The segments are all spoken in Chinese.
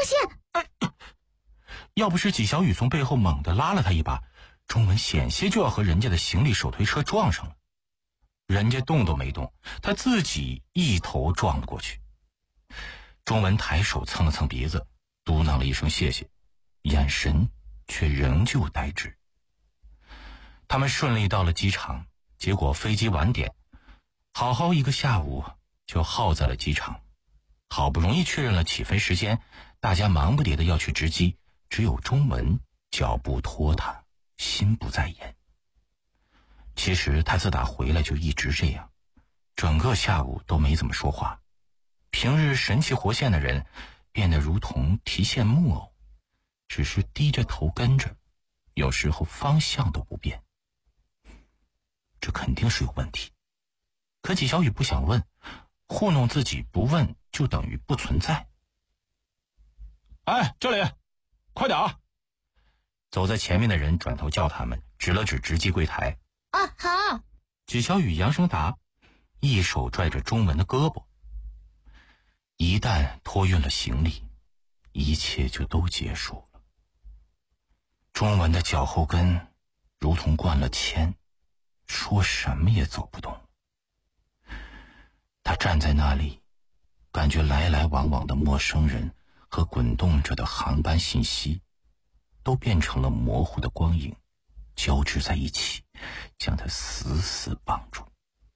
现！要不是纪晓雨从背后猛地拉了他一把，钟文险些就要和人家的行李手推车撞上了。人家动都没动，他自己一头撞了过去。钟文抬手蹭了蹭鼻子，嘟囔了一声谢谢，眼神却仍旧呆滞。他们顺利到了机场，结果飞机晚点，好好一个下午就耗在了机场。好不容易确认了起飞时间，大家忙不迭的要去值机，只有钟文脚步拖沓，心不在焉。其实他自打回来就一直这样，整个下午都没怎么说话。平日神气活现的人变得如同提线木偶，只是低着头跟着，有时候方向都不变。这肯定是有问题，可纪晓雨不想问，糊弄自己不问就等于不存在。 哎，这里，快点啊！ 走在前面的人转头叫他们，指了指值机柜台。 啊，好。 纪晓雨扬声答，一手拽着钟文的胳膊。一旦托运了行李，一切就都结束了。钟文的脚后跟如同灌了铅，说什么也走不动。他站在那里，感觉来来往往的陌生人和滚动着的航班信息都变成了模糊的光影，交织在一起，将他死死绑住。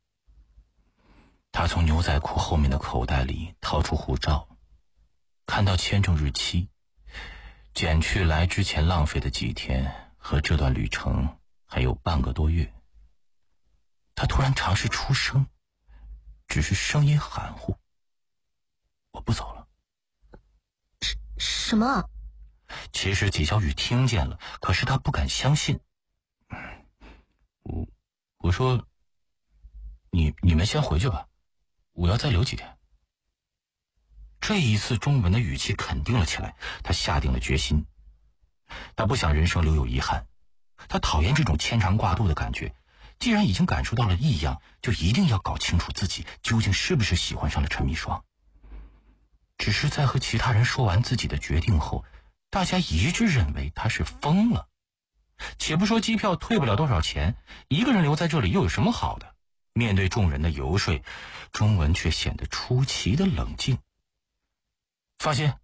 他从牛仔裤后面的口袋里掏出护照，看到签证日期，减去来之前浪费的几天和这段旅程还有半个多月。他突然尝试出声，只是声音含糊：我不走了。 什么？ 其实纪晓雨听见了，可是他不敢相信。我说你们先回去吧，我要再留几天。这一次钟文的语气肯定了起来，他下定了决心。他不想人生留有遗憾，他讨厌这种牵肠挂肚的感觉。既然已经感受到了异样，就一定要搞清楚自己究竟是不是喜欢上了陈秘霜。只是在和其他人说完自己的决定后，大家一致认为他是疯了。且不说机票退不了多少钱，一个人留在这里又有什么好的？面对众人的游说，钟文却显得出奇的冷静。放心，